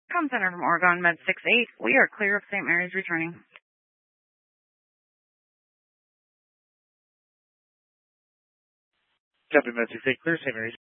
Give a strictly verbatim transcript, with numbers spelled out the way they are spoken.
Com Center from Oregon Med six eight. We are clear of Saint Mary's returning. Copy Med six eight, clear Saint Mary's.